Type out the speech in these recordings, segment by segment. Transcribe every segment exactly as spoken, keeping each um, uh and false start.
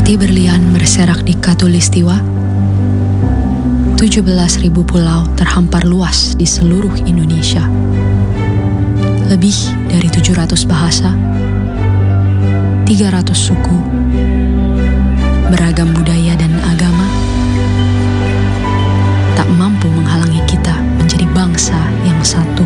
Seperti berlian berserak di Khatulistiwa, tujuh belas ribu pulau terhampar luas di seluruh Indonesia. Lebih dari tujuh ratus bahasa, tiga ratus suku, beragam budaya dan agama, tak mampu menghalangi kita menjadi bangsa yang satu.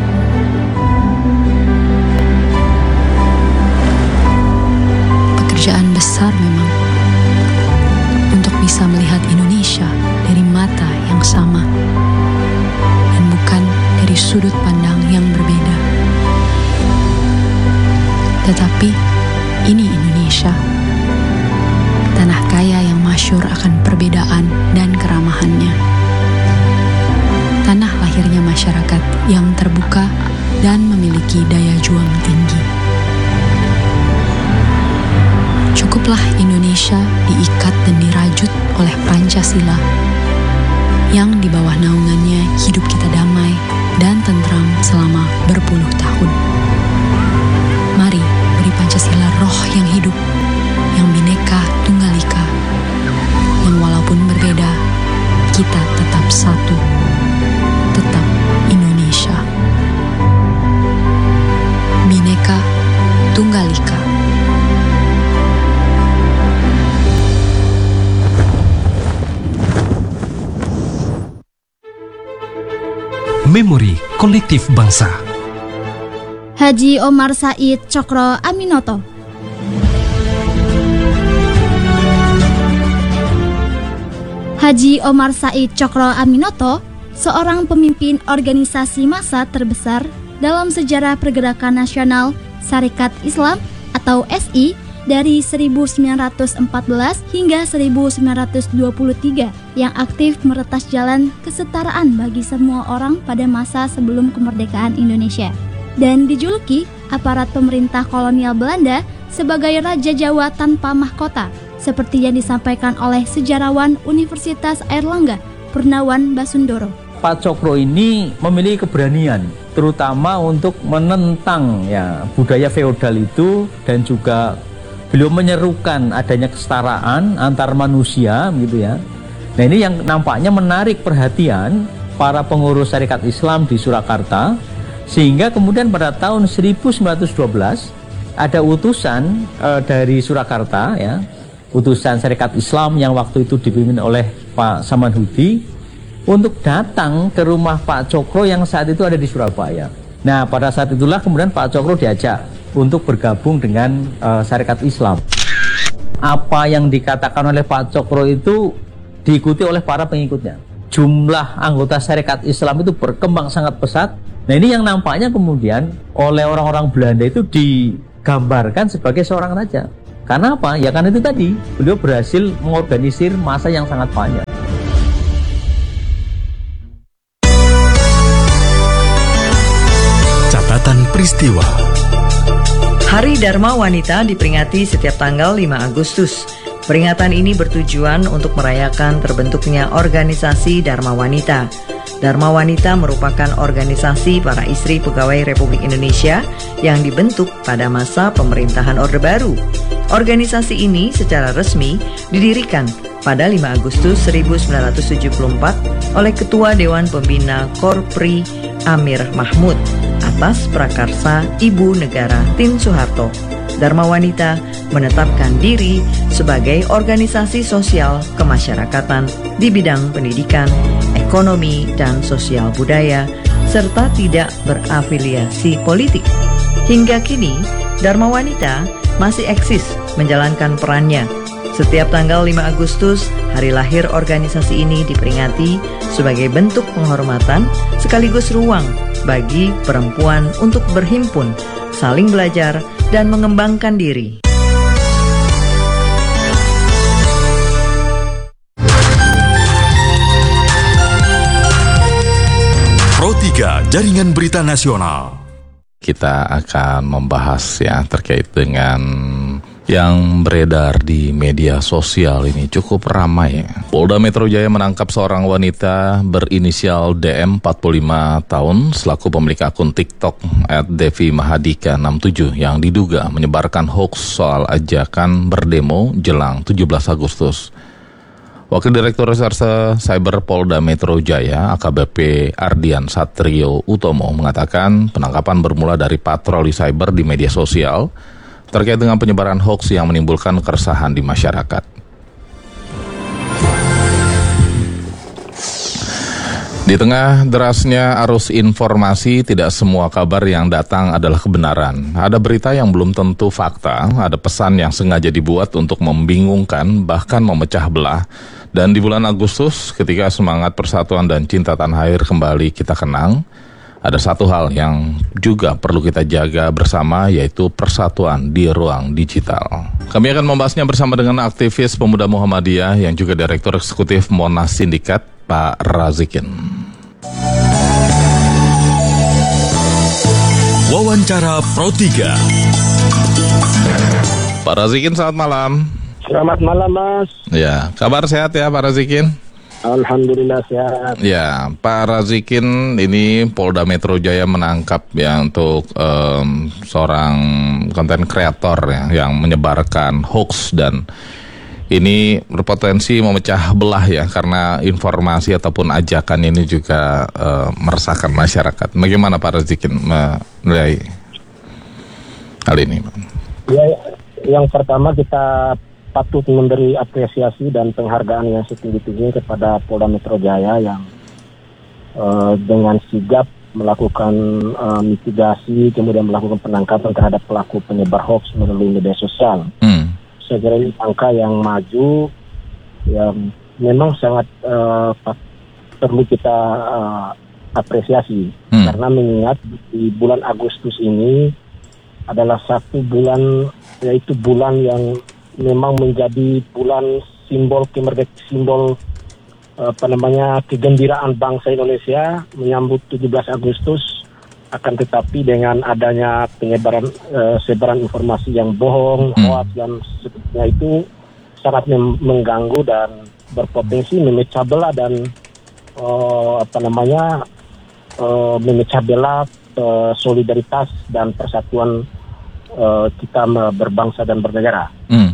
Pekerjaan besar memang untuk bisa melihat Indonesia dari mata yang sama dan bukan dari sudut pandang yang berbeda. Tetapi ini Indonesia, tanah kaya yang masyhur akan perbedaan dan keramahannya. Tanah lahirnya masyarakat yang terbuka dan memiliki daya juang tinggi. Cukuplah Indonesia diikat dan dirajut oleh Pancasila, yang di bawah naungannya hidup kita damai dan tentram selama berpuluh tahun. Mari beri Pancasila roh yang hidup, yang bineka tunggal ika, yang walaupun berbeda, kita tetap satu, tetap Indonesia. Bineka Tunggal Ika. Memori Kolektif Bangsa. Haji Omar Said Cokro Aminoto. Haji Omar Said Cokro Aminoto, seorang pemimpin organisasi massa terbesar dalam sejarah pergerakan nasional Sarekat Islam atau S I dari seribu sembilan ratus empat belas hingga seribu sembilan ratus dua puluh tiga yang aktif meretas jalan kesetaraan bagi semua orang pada masa sebelum kemerdekaan Indonesia, dan dijuluki aparat pemerintah kolonial Belanda sebagai Raja Jawa tanpa mahkota, seperti yang disampaikan oleh sejarawan Universitas Airlangga Purnawan Basundoro. Pak Cokro ini memiliki keberanian, terutama untuk menentang ya budaya feodal itu, dan juga beliau menyerukan adanya kesetaraan antar manusia, gitu ya. Nah, ini yang nampaknya menarik perhatian para pengurus Sarekat Islam di Surakarta, sehingga kemudian pada tahun seribu sembilan ratus dua belas ada utusan e, dari Surakarta, ya, utusan Sarekat Islam yang waktu itu dipimpin oleh Pak Samanhudi, untuk datang ke rumah Pak Cokro yang saat itu ada di Surabaya. Nah, pada saat itulah kemudian Pak Cokro diajak untuk bergabung dengan uh, Sarekat Islam. Apa yang dikatakan oleh Pak Cokro itu diikuti oleh para pengikutnya. Jumlah anggota Sarekat Islam itu berkembang sangat pesat. Nah, ini yang nampaknya kemudian oleh orang-orang Belanda itu digambarkan sebagai seorang raja. Karena apa? Ya karena itu tadi, beliau berhasil mengorganisir massa yang sangat panjang. Catatan peristiwa. Hari Dharma Wanita diperingati setiap tanggal lima Agustus. Peringatan ini bertujuan untuk merayakan terbentuknya organisasi Dharma Wanita. Dharma Wanita merupakan organisasi para istri pegawai Republik Indonesia yang dibentuk pada masa pemerintahan Orde Baru. Organisasi ini secara resmi didirikan pada lima Agustus seribu sembilan ratus tujuh puluh empat oleh Ketua Dewan Pembina Korpri Amir Mahmud atas prakarsa Ibu Negara Tin Soeharto. Dharma Wanita menetapkan diri sebagai organisasi sosial kemasyarakatan di bidang pendidikan, ekonomi, dan sosial budaya, serta tidak berafiliasi politik. Hingga kini, Dharma Wanita masih eksis menjalankan perannya. Setiap tanggal lima Agustus, hari lahir organisasi ini diperingati sebagai bentuk penghormatan sekaligus ruang bagi perempuan untuk berhimpun, saling belajar, dan mengembangkan diri. Pro tiga Jaringan Berita Nasional. Kita akan membahas ya terkait dengan yang beredar di media sosial ini cukup ramai. Polda Metro Jaya menangkap seorang wanita berinisial D M empat puluh lima tahun selaku pemilik akun TikTok at devi mahadika enam tujuh yang diduga menyebarkan hoaks soal ajakan berdemo jelang tujuh belas Agustus. Wakil Direktur Reserse Cyber Polda Metro Jaya A K B P Ardian Satrio Utomo mengatakan penangkapan bermula dari patroli cyber di media sosial terkait dengan penyebaran hoaks yang menimbulkan keresahan di masyarakat. Di tengah derasnya arus informasi, tidak semua kabar yang datang adalah kebenaran. Ada berita yang belum tentu fakta, ada pesan yang sengaja dibuat untuk membingungkan, bahkan memecah belah. Dan di bulan Agustus, ketika semangat persatuan dan cinta tanah air kembali kita kenang, ada satu hal yang juga perlu kita jaga bersama, yaitu persatuan di ruang digital. Kami akan membahasnya bersama dengan aktivis pemuda Muhammadiyah yang juga Direktur Eksekutif Monas Sindikat, Pak Razikin. Wawancara Pro tiga. Pak Razikin, selamat malam. Selamat malam, Mas. Ya, kabar sehat ya Pak Razikin? Alhamdulillah sehat. Ya, Pak Razikin, ini Polda Metro Jaya menangkap ya untuk um, seorang konten kreator ya, yang menyebarkan hoax dan ini berpotensi memecah belah ya karena informasi ataupun ajakan ini juga uh, meresahkan masyarakat. Bagaimana Pak Razikin menilai hal ini? Ya, yang pertama kita patut memberi apresiasi dan penghargaan yang setinggi-tingginya kepada Polda Metro Jaya yang uh, dengan sigap melakukan uh, mitigasi, kemudian melakukan penangkapan terhadap pelaku penyebar hoax melalui media sosial. Hmm. Saya kira ini angka yang maju, yang memang sangat uh, perlu kita uh, apresiasi, hmm. karena mengingat di bulan Agustus ini adalah satu bulan, yaitu bulan yang memang menjadi bulan simbol kemerdekaan, simbol apa namanya kegembiraan bangsa Indonesia menyambut tujuh belas Agustus. Akan tetapi dengan adanya penyebaran uh, sebaran informasi yang bohong, hmm. hoax dan sebagainya itu sangat mem- mengganggu dan berpotensi memecah belah dan uh, apa namanya uh, memecah belah uh, solidaritas dan persatuan uh, kita berbangsa dan bernegara. Hmm.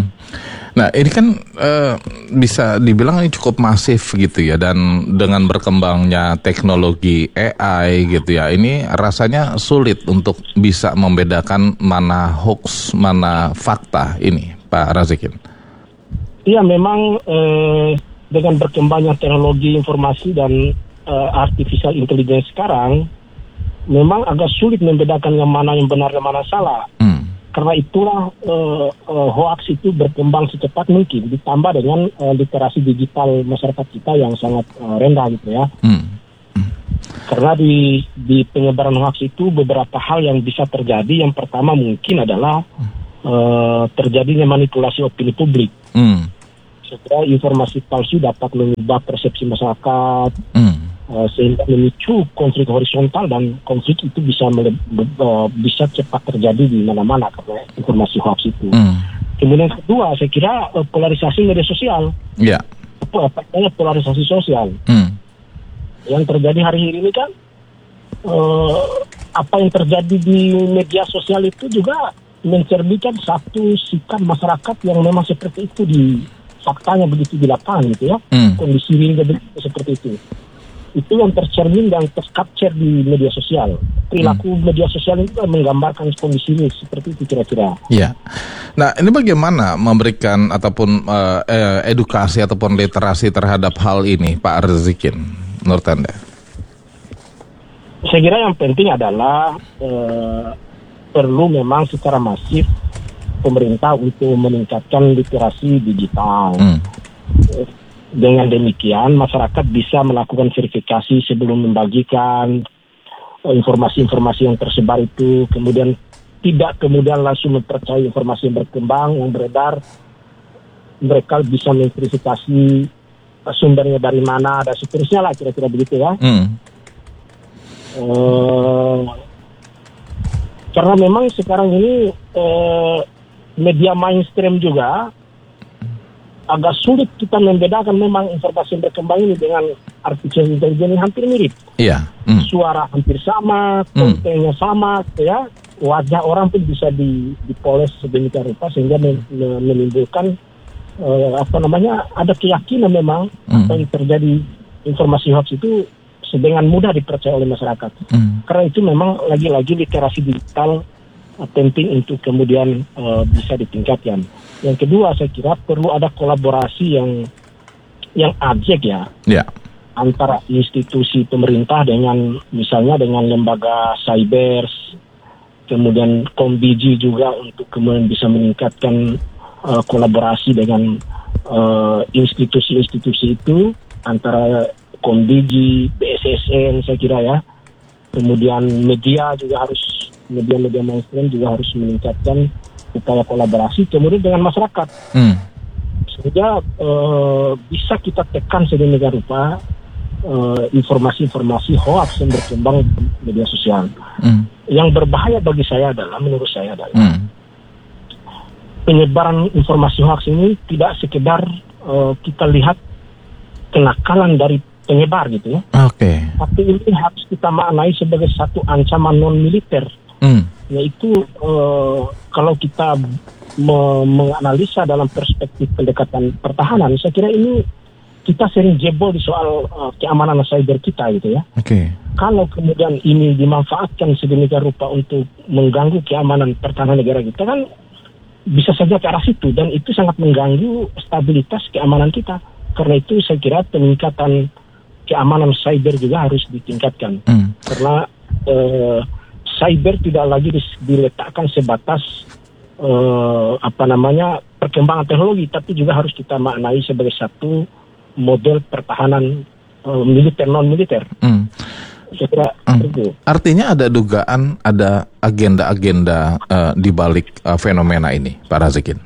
Nah ini kan uh, bisa dibilang ini cukup masif gitu ya, dan dengan berkembangnya teknologi A I gitu ya, ini rasanya sulit untuk bisa membedakan mana hoax, mana fakta ini Pak Razikin. Iya memang eh, dengan berkembangnya teknologi informasi dan eh, artificial intelligence sekarang, memang agak sulit membedakan yang mana yang benar dan mana salah. Hmm. Karena itulah uh, uh, hoax itu berkembang secepat mungkin, ditambah dengan uh, literasi digital masyarakat kita yang sangat uh, rendah gitu ya. Hmm. Hmm. Karena di di penyebaran hoax itu beberapa hal yang bisa terjadi. Yang pertama mungkin adalah uh, terjadinya manipulasi opini publik. Hmm. Setelah informasi palsu dapat mengubah persepsi masyarakat. Hmm. Uh, sehingga memicu konflik horizontal dan konflik itu bisa mele- uh, bisa cepat terjadi di mana-mana karena informasi hoax itu. Hmm. Kemudian kedua, saya kira uh, polarisasi media sosial. Ya. Yeah. Apa namanya polarisasi sosial. Hmm. Yang terjadi hari ini kan uh, apa yang terjadi di media sosial itu juga mencerminkan satu sikap masyarakat yang memang seperti itu di faktanya begitu di lapangan gitu ya. Hmm. Kondisi ini seperti itu. Itu yang tercermin dan tercapture di media sosial. Perilaku hmm. media sosial itu menggambarkan kondisi ini seperti itu kira-kira. Iya. Nah, ini bagaimana memberikan ataupun uh, edukasi ataupun literasi terhadap hal ini, Pak Razikin, menurut Anda? Saya kira yang penting adalah uh, perlu memang secara masif pemerintah untuk meningkatkan literasi digital. Hmm. Uh, Dengan demikian, masyarakat bisa melakukan verifikasi sebelum membagikan informasi-informasi yang tersebar itu, kemudian tidak kemudian langsung mempercayai informasi yang berkembang, yang beredar. Mereka bisa memverifikasi sumbernya dari mana, dan seterusnya lah, kira-kira begitu ya. Hmm. Uh, karena memang sekarang ini uh, media mainstream juga agak sulit kita membedakan memang informasi yang berkembang ini dengan artificial intelligence yang hampir mirip. Iya. Mm. Suara hampir sama, kontennya mm. sama, ya. Wajah orang pun bisa di, dipoles sedemikian rupa sehingga menimbulkan uh, apa namanya ada keyakinan memang mm. apa yang terjadi informasi hoax itu dengan mudah dipercaya oleh masyarakat. Mm. Karena itu memang lagi-lagi literasi digital uh, penting untuk kemudian uh, bisa ditingkatkan. Yang kedua, saya kira perlu ada kolaborasi yang yang ajak ya, yeah. antara institusi pemerintah dengan misalnya dengan lembaga cyber, kemudian Kombiji juga untuk kemudian bisa meningkatkan uh, kolaborasi dengan uh, institusi-institusi itu antara Kombiji, B S S N saya kira ya, kemudian media juga harus media-media mainstream juga harus meningkatkan upaya kolaborasi kemudian dengan masyarakat hmm. sehingga uh, bisa kita tekan sedemikian rupa uh, informasi-informasi hoax yang berkembang di media sosial. Hmm. Yang berbahaya bagi saya adalah menurut saya adalah hmm. penyebaran informasi hoax ini tidak sekedar uh, kita lihat kenakalan dari penyebar gitu ya. Oke. Okay. Tapi ini harus kita maknai sebagai satu ancaman non militer. Hmm. Yaitu uh, kalau kita me- menganalisa dalam perspektif pendekatan pertahanan, saya kira ini kita sering jebol di soal uh, keamanan cyber kita gitu ya. Oke. Okay. Kalau kemudian ini dimanfaatkan sedemikian rupa untuk mengganggu keamanan pertahanan negara kita kan bisa saja ke arah situ dan itu sangat mengganggu stabilitas keamanan kita. Karena itu saya kira peningkatan keamanan cyber juga harus ditingkatkan. Hmm. Karena uh, cyber tidak lagi diletakkan sebatas uh, apa namanya perkembangan teknologi, tapi juga harus kita maknai sebagai satu model pertahanan uh, militer non militer. Hmm. Saya kira hmm. itu. Artinya ada dugaan, ada agenda-agenda uh, di balik uh, fenomena ini, Pak Razikin.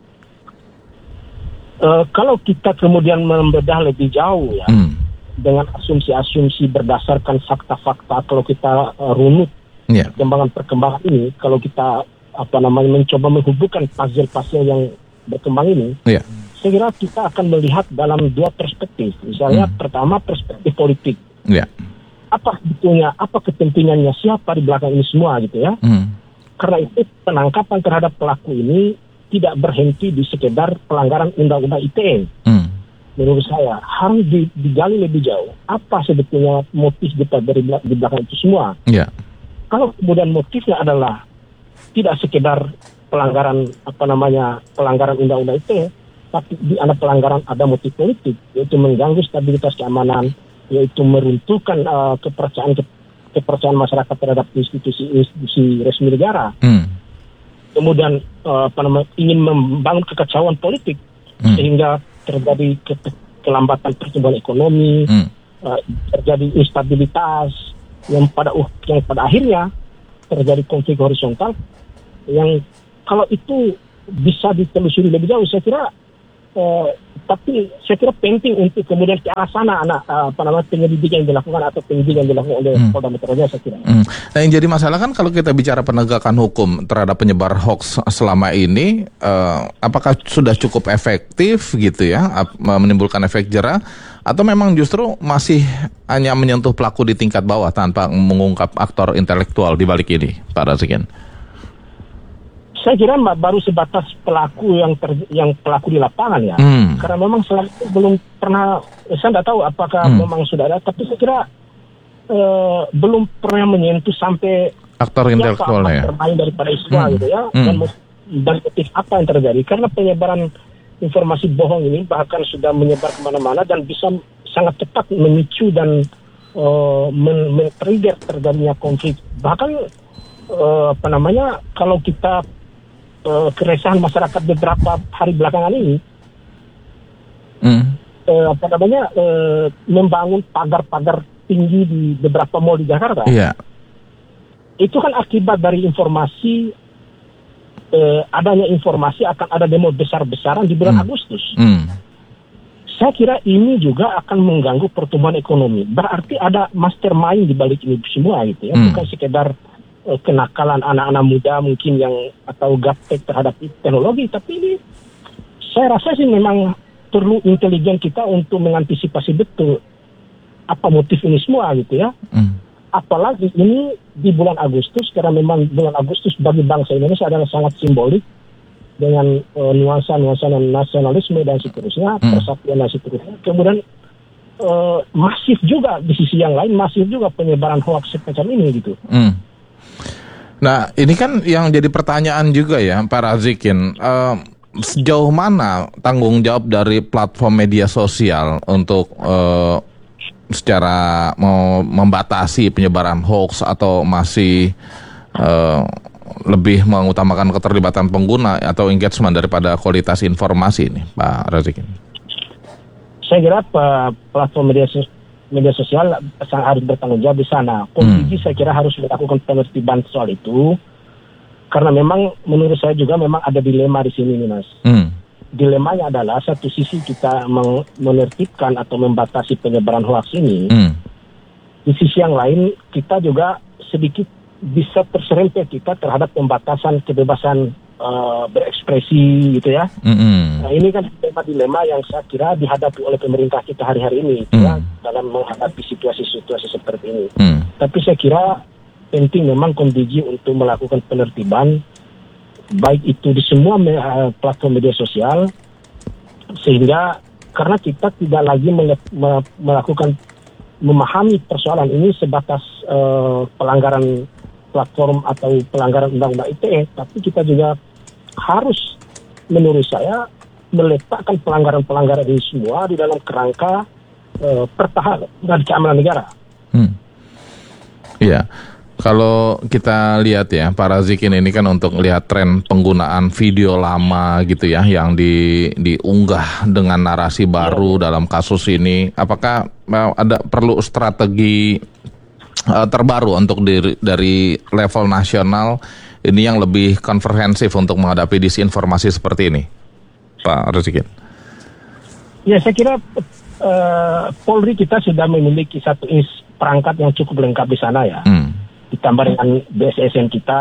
Uh, kalau kita kemudian membedah lebih jauh ya, hmm. dengan asumsi-asumsi berdasarkan fakta-fakta, kalau kita uh, runut yeah. perkembangan-perkembangan ini, kalau kita apa namanya mencoba menghubungkan puzzle-puzzle yang berkembang ini, yeah. saya kira kita akan melihat dalam dua perspektif. Misalnya mm. pertama perspektif politik, yeah. apa sebetulnya, apa kepentingannya siapa di belakang ini semua gitu ya. Mm. Karena itu penangkapan terhadap pelaku ini tidak berhenti di sekedar pelanggaran undang-undang I T E. Mm. Menurut saya harus digali lebih jauh. Apa sebetulnya motif kita dari di belakang itu semua? Yeah. Kalau kemudian motifnya adalah tidak sekedar pelanggaran apa namanya pelanggaran undang-undang itu, tapi di ada pelanggaran ada motif politik, yaitu mengganggu stabilitas keamanan, yaitu meruntuhkan uh, kepercayaan ke, kepercayaan masyarakat terhadap institusi-institusi resmi negara. Hmm. Kemudian uh, apa namanya ingin membangun kekacauan politik hmm. sehingga terjadi ke- kelambatan pertumbuhan ekonomi, hmm. uh, terjadi instabilitas. Yang pada uh, yang pada akhirnya terjadi konflik horizontal yang kalau itu bisa ditelusuri lebih jauh, saya kira eh, tapi saya kira penting untuk kemudian ke arah sana anak uh, apa namanya penyelidikan yang dilakukan atau penyidikan yang dilakukan oleh hmm. Polda Metro Jaya, saya kira. Hmm. Nah, yang jadi masalah kan kalau kita bicara penegakan hukum terhadap penyebar hoax selama ini, uh, apakah sudah cukup efektif gitu ya, menimbulkan efek jera? Atau memang justru masih hanya menyentuh pelaku di tingkat bawah tanpa mengungkap aktor intelektual di balik ini, Pak Razikin? Saya kira baru sebatas pelaku yang ter, yang pelaku di lapangan ya. Hmm. Karena memang selama itu belum pernah, saya tidak tahu apakah hmm. memang sudah ada, tapi saya kira eh, belum pernah menyentuh sampai aktor intelektualnya ya. Termain daripada semua hmm. gitu ya. Hmm. Dan, dan motif apa yang terjadi? Karena penyebaran informasi bohong ini bahkan sudah menyebar kemana-mana dan bisa sangat cepat memicu dan uh, men-trigger terjadinya konflik. Bahkan uh, apa namanya kalau kita uh, keresahan masyarakat beberapa hari belakangan ini, mm. uh, apa namanya uh, membangun pagar-pagar tinggi di beberapa mal di Jakarta. Yeah. Itu kan akibat dari informasi. Eh, adanya informasi akan ada demo besar-besaran di bulan hmm. Agustus. Hmm. Saya kira ini juga akan mengganggu pertumbuhan ekonomi. Berarti ada mastermind di balik ini semua gitu ya. Hmm. Bukan sekedar uh, kenakalan anak-anak muda mungkin yang atau gaptek terhadap teknologi, tapi ini saya rasa sih memang perlu intelijen kita untuk mengantisipasi betul apa motif ini semua gitu ya. Hmm. Apalagi ini di bulan Agustus, karena memang bulan Agustus bagi bangsa Indonesia adalah sangat simbolik dengan uh, nuansa-nuansa nasionalisme dan seterusnya, hmm. persatuan dan seterusnya. Kemudian uh, masif juga di sisi yang lain, masif juga penyebaran hoax semacam ini gitu. Hmm. Nah, ini kan yang jadi pertanyaan juga ya, Pak Razikin. Uh, sejauh mana tanggung jawab dari platform media sosial untuk uh, secara mau membatasi penyebaran hoax atau masih uh, lebih mengutamakan keterlibatan pengguna atau engagement daripada kualitas informasi ini, Pak Razikin? Saya kira platform media, media sosial sangat harus bertanggung jawab di sana. Komisi hmm. saya kira harus melakukan penertiban soal itu, karena memang menurut saya juga memang ada dilema di sini nih, Mas. Hmm. Dilemanya adalah satu sisi kita menertibkan atau membatasi penyebaran hoax ini, hmm. di sisi yang lain kita juga sedikit bisa terserempet kita terhadap pembatasan kebebasan uh, berekspresi gitu ya. Hmm. Nah, ini kan dilema-dilema yang saya kira dihadapi oleh pemerintah kita hari-hari ini hmm. ya, dalam menghadapi situasi-situasi seperti ini. Hmm. Tapi saya kira penting memang Komdigi untuk melakukan penertiban baik itu di semua me- platform media sosial, sehingga karena kita tidak lagi mele- me- melakukan memahami persoalan ini sebatas uh, pelanggaran platform atau pelanggaran undang-undang I T E, tapi kita juga harus menurut saya meletakkan pelanggaran-pelanggaran ini semua di dalam kerangka uh, pertahanan dan keamanan negara. Hmm. Iya. Kalau kita lihat ya, Pak Razikin, ini kan untuk melihat tren penggunaan video lama gitu ya, yang di, diunggah dengan narasi baru ya. Dalam kasus ini, apakah ada perlu strategi uh, terbaru untuk di, dari level nasional ini yang lebih komprehensif untuk menghadapi disinformasi seperti ini, Pak Razikin? Ya, saya kira uh, Polri kita sudah memiliki satu ins- perangkat yang cukup lengkap di sana ya. Hmm. Ditambah dengan B S S N kita,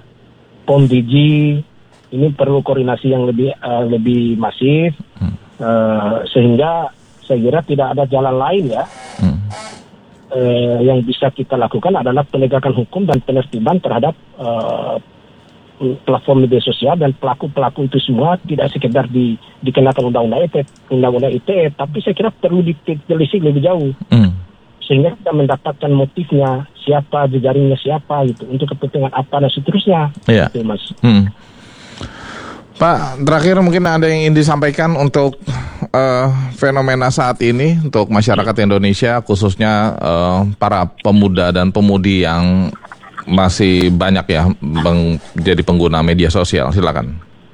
Komdigi, ini perlu koordinasi yang lebih uh, lebih masif, hmm. uh, sehingga saya kira tidak ada jalan lain ya. Hmm. Uh, yang bisa kita lakukan adalah penegakan hukum dan penertiban terhadap uh, platform media sosial dan pelaku-pelaku itu semua, tidak sekedar di, dikenakan undang-undang I T E, undang-undang I T E, tapi saya kira perlu ditelisik lebih jauh. Hmm. Sehingga kita mendapatkan motifnya, siapa, jejaringnya siapa gitu, untuk kepentingan apa dan seterusnya. Iya. Gitu, Mas. Hmm. Pak, terakhir mungkin ada yang ingin disampaikan untuk uh, fenomena saat ini untuk masyarakat Indonesia, khususnya uh, para pemuda dan pemudi yang masih banyak ya menjadi pengguna media sosial. Silakan.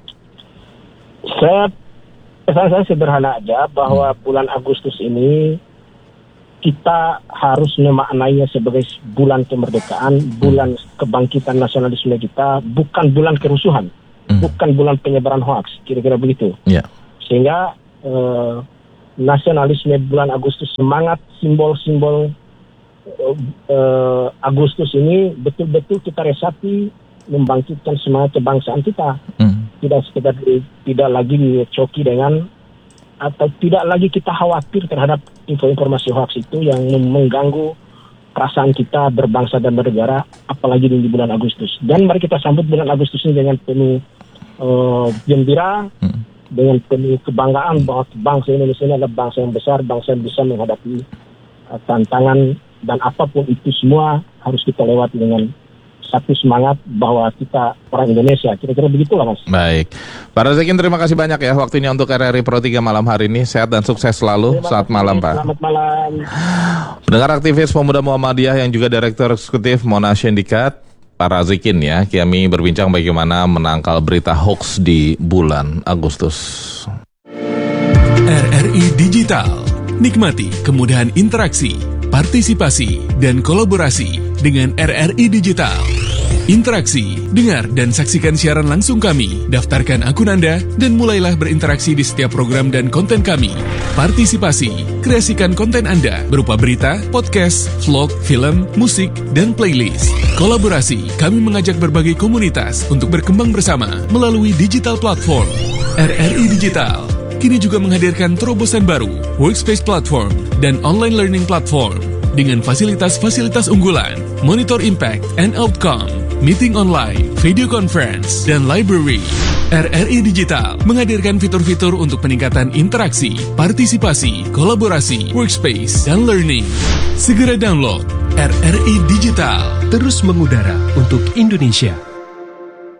Saya pesan saya sederhana aja bahwa hmm. bulan Agustus ini kita harus memaknainya sebagai bulan kemerdekaan, bulan kebangkitan nasionalisme kita, bukan bulan kerusuhan, mm. bukan bulan penyebaran hoax, kira-kira begitu. Yeah. Sehingga eh, nasionalisme bulan Agustus, semangat simbol-simbol eh, Agustus ini betul-betul kita resapi membangkitkan semangat kebangsaan kita. Mm. Tidak sekedar tidak lagi dicoki dengan atau tidak lagi kita khawatir terhadap info-informasi hoax itu yang mengganggu perasaan kita berbangsa dan bernegara, apalagi di bulan Agustus. Dan mari kita sambut bulan Agustus ini dengan penuh uh, gembira, hmm. dengan penuh kebanggaan bahwa bangsa Indonesia ini adalah bangsa yang besar, bangsa yang bisa menghadapi uh, tantangan, dan apapun itu semua harus kita lewati dengan satu semangat bahwa kita orang Indonesia. Kira-kira begitulah, Mas. Baik. Pak Razikin, terima kasih banyak ya waktunya untuk R R I Pro tiga malam hari ini. Sehat dan sukses selalu. Selamat malam, Pak. Selamat malam. Pendengar aktivis pemuda Muhammadiyah yang juga Direktur Eksekutif Monas Syndikat, Pak Razikin ya, kami berbincang bagaimana menangkal berita hoax di bulan Agustus. R R I Digital. Nikmati kemudahan interaksi, partisipasi, dan kolaborasi dengan R R I Digital. Interaksi, dengar dan saksikan siaran langsung kami. Daftarkan akun Anda dan mulailah berinteraksi di setiap program dan konten kami. Partisipasi, kreasikan konten Anda berupa berita, podcast, vlog, film, musik, dan playlist. Kolaborasi, kami mengajak berbagai komunitas untuk berkembang bersama melalui digital platform. R R I Digital kini juga menghadirkan terobosan baru, workspace platform, dan online learning platform dengan fasilitas-fasilitas unggulan, monitor impact and outcome, meeting online, video conference, dan library. R R I Digital menghadirkan fitur-fitur untuk peningkatan interaksi, partisipasi, kolaborasi, workspace, dan learning. Segera download R R I Digital. Terus mengudara untuk Indonesia.